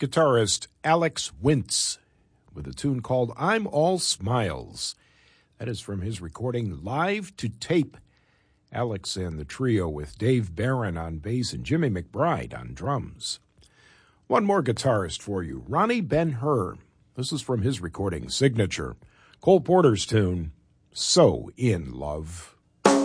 guitarist Alex Wintz with a tune called I'm All Smiles. That is from his recording Live to Tape. Alex and the trio with Dave Barron on bass and Jimmy McBride on drums. One more guitarist for you, Ronnie Ben-Hur. This is from his recording Signature. Cole Porter's tune, So in Love.